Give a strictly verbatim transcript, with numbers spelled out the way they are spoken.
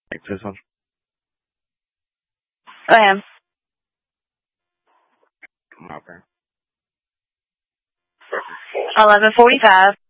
Thanks, this one. I am. Okay. eleven forty-five.